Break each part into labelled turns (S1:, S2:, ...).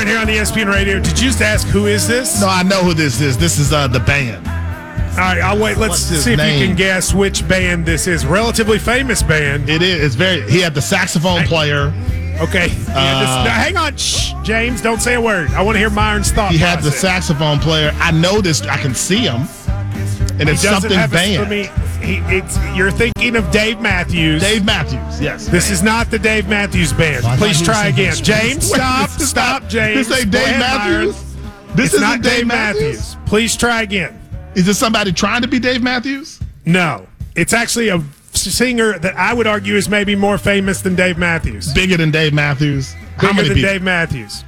S1: here on ESPN Radio. Did you just ask who is this?
S2: No, I know who this is. This is the band.
S1: All right, I'll wait. Let's see if you can guess which band this is. Relatively famous band.
S2: It is. It's very. He had the saxophone player.
S1: Okay. Hang on. Shh, James, don't say a word. I want to hear Myron's thought.
S2: He had the saxophone player. I know this. I can see him. And it's something band.
S1: You're thinking of Dave Matthews.
S2: Dave Matthews, yes.
S1: This is not the Dave Matthews Band. Please try again. James, stop, James.
S2: This ain't Dave Matthews?
S1: This is not Dave Matthews. Please try again.
S2: Is this somebody trying to be Dave Matthews?
S1: No. It's actually a singer that I would argue is maybe more famous than Dave Matthews.
S2: Bigger than Dave Matthews?
S1: Bigger than Dave Matthews.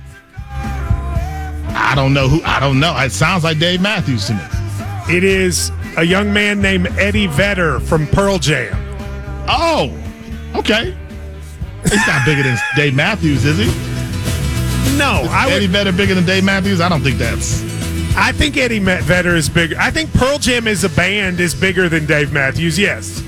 S2: I don't know who. I don't know. It sounds like Dave Matthews to me.
S1: It is a young man named Eddie Vedder from Pearl Jam.
S2: Oh, okay. He's not bigger than Dave Matthews, is he?
S1: No.
S2: Eddie Vedder bigger than Dave Matthews? I don't think that's...
S1: I think Eddie Vedder is bigger. I think Pearl Jam as a band is bigger than Dave Matthews, yes.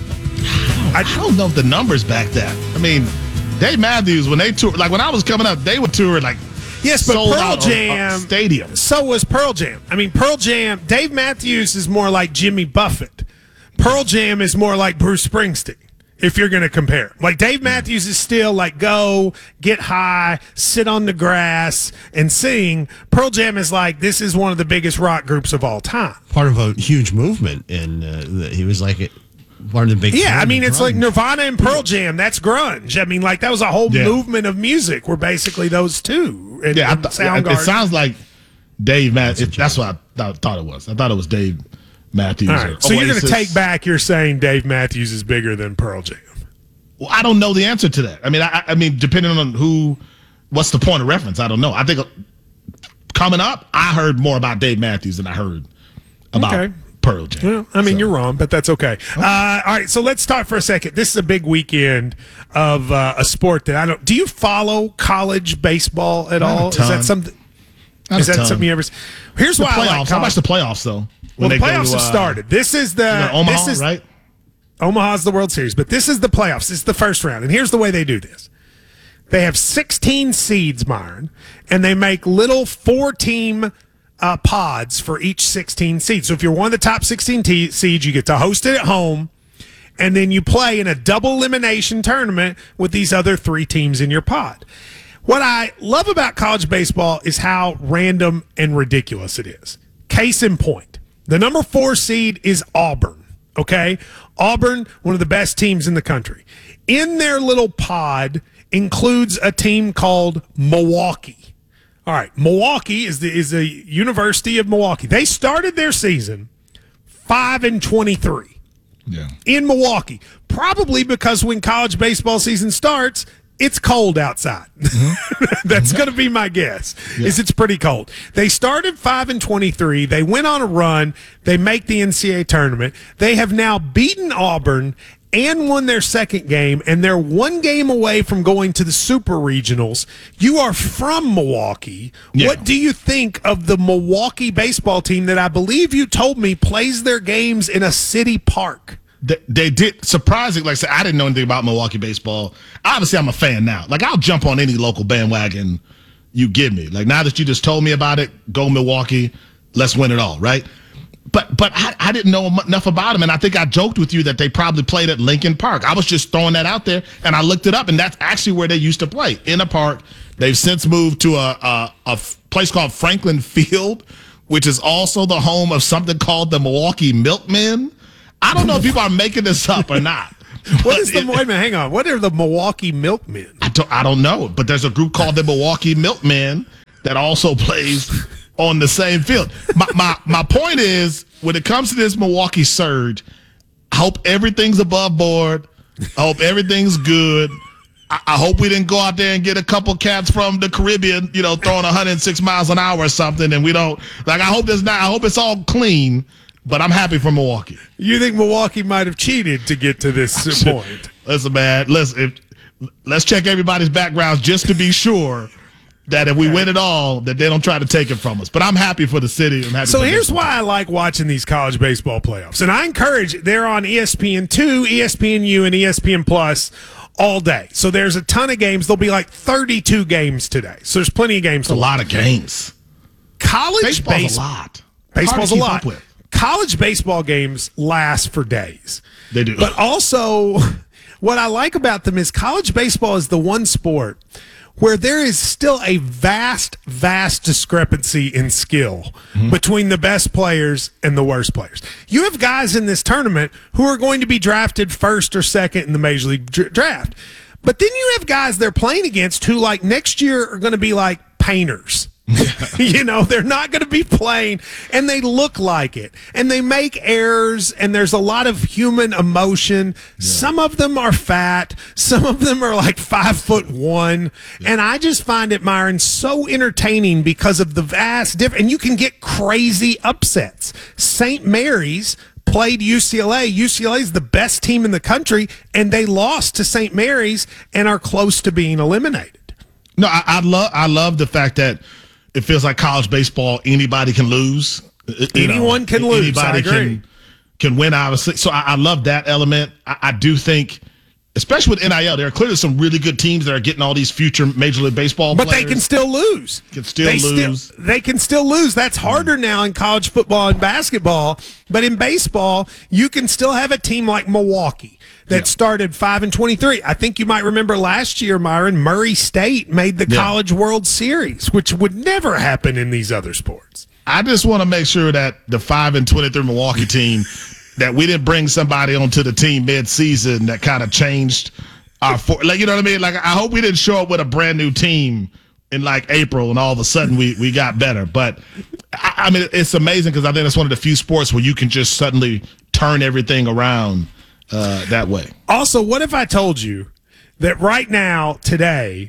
S2: I don't know if the numbers back that. I mean, Dave Matthews, when they toured, like when I was coming up, they would tour like...
S1: Yes, but Pearl Jam
S2: stadium.
S1: So was Pearl Jam. I mean, Pearl Jam. Dave Matthews is more like Jimmy Buffett. Pearl Jam is more like Bruce Springsteen. If you're going to compare, like Dave Matthews is still like go get high, sit on the grass, and sing. Pearl Jam is like this is one of the biggest rock groups of all time.
S3: Part of a huge movement, and he was like one of the big.
S1: Yeah, I mean it's like Nirvana and Pearl Jam. That's grunge. I mean, like that was a whole movement of music. Were basically those two. And,
S2: it sounds like Dave Matthews. That's what I thought it was. I thought it was Dave Matthews.
S1: All right. So you're going to take back. You're saying Dave Matthews is bigger than Pearl Jam.
S2: Well, I don't know the answer to that. I mean, I mean, depending on what's the point of reference? I don't know. I think coming up, I heard more about Dave Matthews than I heard about Pearl Jam.
S1: Well, I mean, you're wrong, but that's okay. All right, so let's talk for a second. This is a big weekend of a sport that I don't. Do you follow college baseball at all? Is that something? Is that something you ever? Here's why I like
S2: I watch the playoffs though.
S1: Well, the playoffs have started. This is
S2: Omaha, right?
S1: Omaha's the World Series, but this is the playoffs. This is the first round, and here's the way they do this. They have 16 seeds, Myron, and they make little 4-team pods for each 16 seeds. So if you're one of the top 16 seeds, you get to host it at home, and then you play in a double elimination tournament with these other 3 teams in your pod. What I love about college baseball is how random and ridiculous it is. Case in point, the number 4 seed is Auburn. Okay? Auburn, one of the best teams in the country. In their little pod includes a team called Milwaukee. All right, Milwaukee is the University of Milwaukee. They started their season 5-23 in Milwaukee, probably because when college baseball season starts, it's cold outside. That's going to be my guess. Is it's pretty cold. They started 5-23. They went on a run. They make the NCAA tournament. They have now beaten Auburn and won their second game, and they're 1 game away from going to the Super Regionals. You are from Milwaukee. Yeah. What do you think of the Milwaukee baseball team that I believe you told me plays their games in a city park?
S2: They did, surprisingly, like I said, I didn't know anything about Milwaukee baseball. Obviously, I'm a fan now. Like, I'll jump on any local bandwagon you give me. Like, now that you just told me about it, go Milwaukee, let's win it all, right? But I didn't know enough about them, and I think I joked with you that they probably played at Lincoln Park. I was just throwing that out there, and I looked it up, and that's actually where they used to play, in a park. They've since moved to a place called Franklin Field, which is also the home of something called the Milwaukee Milkmen. I don't know if people are making this up or not.
S1: Wait a minute, hang on. What are the Milwaukee Milkmen?
S2: I don't know, but there's a group called the Milwaukee Milkmen that also plays on the same field. My point is, when it comes to this Milwaukee surge, I hope everything's above board. I hope everything's good. I hope we didn't go out there and get a couple cats from the Caribbean, throwing 106 miles an hour or something, and we don't. Like, I hope it's all clean. But I'm happy for Milwaukee.
S1: You think Milwaukee might have cheated to get to this point?
S2: Listen, man. Let's check everybody's backgrounds just to be sure that if we win it all, that they don't try to take it from us. But I'm happy for the city.
S1: So here's why I like watching these college baseball playoffs. And I encourage, they're on ESPN2, ESPNU, and ESPN Plus all day. So there's a ton of games. There'll be like 32 games today. So there's plenty of games.
S2: It's a lot of games.
S1: College
S2: Baseball's a lot.
S1: Baseball's a
S2: Hard to keep
S1: lot.
S2: up with.
S1: College baseball games last for days.
S2: They do.
S1: But also, what I like about them is college baseball is the one sport where there is still a vast discrepancy in skill between the best players and the worst players. You have guys in this tournament who are going to be drafted first or second in the Major League draft. But then you have guys they're playing against who, like, next year are going to be like painters. You know, they're not going to be playing, and they look like it, and they make errors, and there's a lot of human emotion. Yeah. Some of them are fat, some of them are like 5'1", and I just find it, Myron, so entertaining because of the vast difference, and you can get crazy upsets. St. Mary's played UCLA. UCLA is the best team in the country, and they lost to St. Mary's and are close to being eliminated.
S2: No, I love the fact that it feels like college baseball, anybody can lose.
S1: Anyone can lose.
S2: Anybody can win, obviously. So I love that element. I do think, especially with NIL, there are clearly some really good teams that are getting all these future Major League Baseball players.
S1: But they can still lose. They can still lose. That's harder now in college football and basketball. But in baseball, you can still have a team like Milwaukee that started 5-23. I think you might remember last year, Myron, Murray State made the College World Series, which would never happen in these other sports.
S2: I just want to make sure that the 5-23 Milwaukee team, that we didn't bring somebody onto the team mid-season that kind of changed our you know what I mean? Like, I hope we didn't show up with a brand new team in like April and all of a sudden we got better. But I mean, it's amazing because I think it's one of the few sports where you can just suddenly turn everything around that way.
S1: Also, what if I told you that right now, today,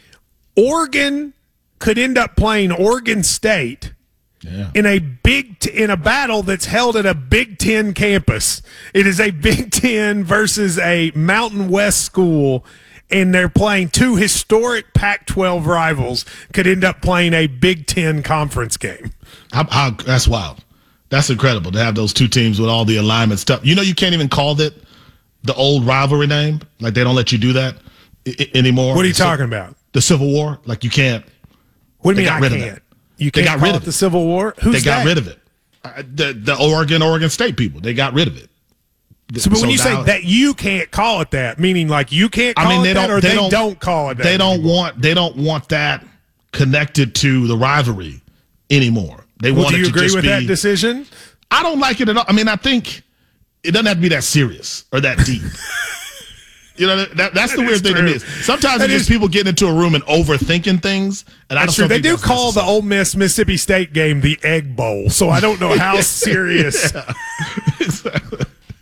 S1: Oregon could end up playing Oregon State in a battle that's held at a Big Ten campus? It is a Big Ten versus a Mountain West school, and they're playing two historic Pac-12 rivals. Could end up playing a Big Ten conference game.
S2: That's wild. That's incredible to have those two teams with all the alignment stuff. You know, you can't even call it the old rivalry name. Like, they don't let you do that anymore.
S1: What are you talking about?
S2: The Civil War? Like, you can't.
S1: What do you mean I can't? You can't call it the Civil War? Who's
S2: they got rid of it. The Oregon State people. They got rid of it.
S1: So, but when you say that you can't call it that, meaning like you can't call it that, or they don't call it that?
S2: They don't want that connected to the rivalry anymore. They want
S1: do you
S2: it to
S1: agree
S2: just
S1: with
S2: be,
S1: that decision?
S2: I don't like it at all. I mean, I think it doesn't have to be that serious or that deep. You know, that's the weird thing to me. Sometimes it's just people getting into a room and overthinking things. And I don't
S1: They do call the Ole Miss Mississippi State game the Egg Bowl, so I don't know how serious.
S2: Exactly.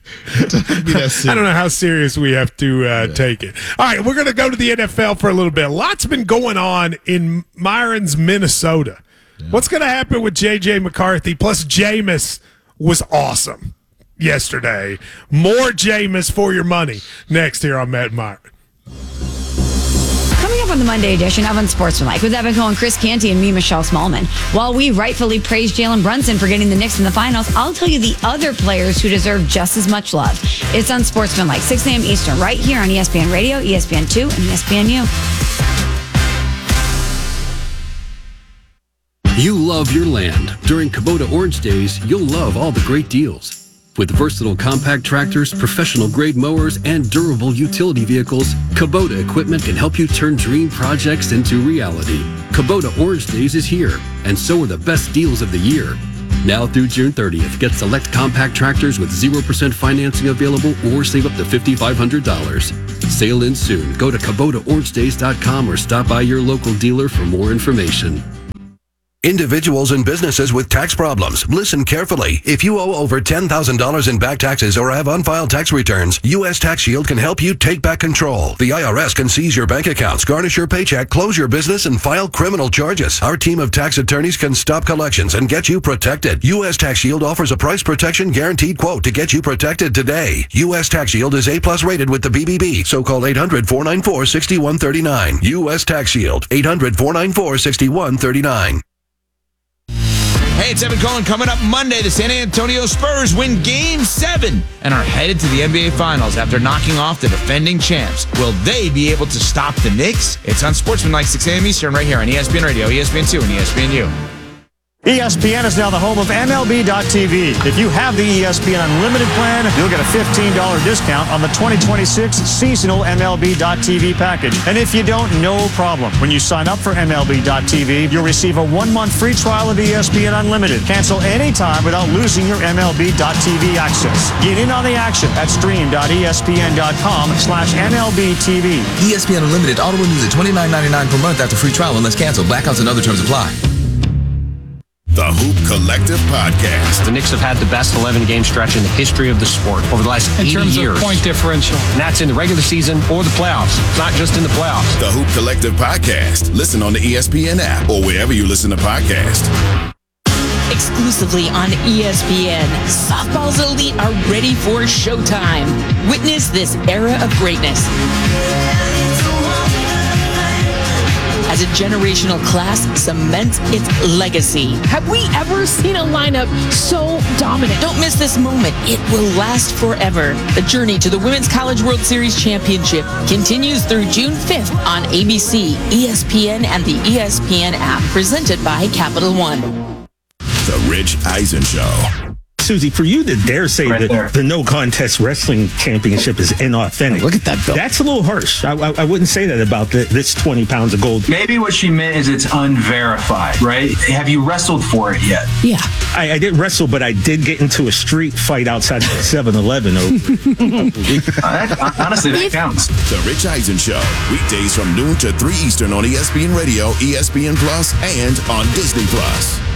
S1: I don't know how serious we have to take it. All right, we're going to go to the NFL for a little bit. Lots been going on in Myron's Minnesota. Yeah. What's going to happen with J.J. McCarthy? Plus, Jameis was awesome yesterday. More Jameis for your money. Next here on Matt Myron.
S4: Coming up on the Monday edition of Unsportsmanlike with Evan Cohen, Chris Canty, and me, Michelle Smallman. While we rightfully praise Jalen Brunson for getting the Knicks in the finals, I'll tell you the other players who deserve just as much love. It's Unsportsmanlike, 6 a.m. Eastern, right here on ESPN Radio, ESPN2, and ESPNU.
S5: You love your land. During Kubota Orange Days, you'll love all the great deals. With versatile compact tractors, professional-grade mowers, and durable utility vehicles, Kubota equipment can help you turn dream projects into reality. Kubota Orange Days is here, and so are the best deals of the year. Now through June 30th, get select compact tractors with 0% financing available or save up to $5,500. Sale ends soon. Go to KubotaOrangeDays.com or stop by your local dealer for more information.
S6: Individuals and businesses with tax problems, listen carefully. If you owe over $10,000 in back taxes or have unfiled tax returns, U.S. Tax Shield can help you take back control. The IRS can seize your bank accounts, garnish your paycheck, close your business, and file criminal charges. Our team of tax attorneys can stop collections and get you protected. U.S. Tax Shield offers a price protection guaranteed quote to get you protected today. U.S. Tax Shield is A+ rated with the BBB, so call 800-494-6139. U.S. Tax Shield, 800-494-6139.
S7: Hey, it's Evan Cohen. Coming up Monday, the San Antonio Spurs win Game 7 and are headed to the NBA Finals after knocking off the defending champs. Will they be able to stop the Knicks? It's on Sportsmanlike 6 a.m. Eastern right here on ESPN Radio, ESPN2, and ESPNU.
S8: ESPN is now the home of MLB.tv. If you have the ESPN Unlimited plan, you'll get a $15 discount on the 2026 seasonal MLB.tv package. And if you don't, no problem. When you sign up for MLB.tv, you'll receive a 1-month free trial of ESPN Unlimited. Cancel anytime without losing your MLB.tv access. Get in on the action at stream.espn.com/MLBTV.
S9: ESPN Unlimited auto renews at $29.99 per month after free trial unless canceled. Blackouts and other terms apply.
S10: The Hoop Collective Podcast.
S11: The Knicks have had the best 11-game stretch in the history of the sport over the last 80 years. In terms of point differential. And that's in the regular season or the playoffs. It's not just in the playoffs.
S10: The Hoop Collective Podcast. Listen on the ESPN app or wherever you listen to podcasts.
S12: Exclusively on ESPN, softball's elite are ready for showtime. Witness this era of greatness as a generational class cements its legacy.
S13: Have we ever seen a lineup so dominant?
S12: Don't miss this moment. It will last forever. The journey to the Women's College World Series Championship continues through June 5th on ABC, ESPN, and the ESPN app, presented by Capital One.
S10: The Rich Eisen Show.
S14: Susie, for you to dare say that the no contest wrestling championship is inauthentic.
S15: Look at that, Bill.
S14: That's a little harsh. I wouldn't say that about this 20 pounds of gold.
S15: Maybe what she meant is it's unverified, right? Have you wrestled for it yet?
S12: Yeah.
S14: I didn't wrestle, but I did get into a street fight outside 7-Eleven over
S15: honestly, that counts.
S10: The Rich Eisen Show. Weekdays from noon to 3 Eastern on ESPN Radio, ESPN Plus, and on Disney Plus.